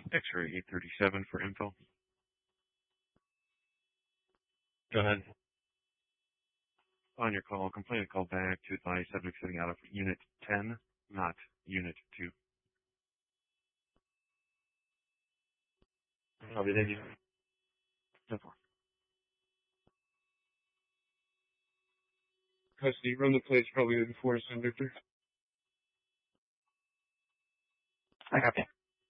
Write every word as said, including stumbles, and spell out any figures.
X-ray eight thirty-seven for info. Go ahead. On your call, complainant called back to advise subject sitting out of Unit ten, not Unit two. Copy, thank you. ten four. Custody, run the place probably before Sun Victor. I copy.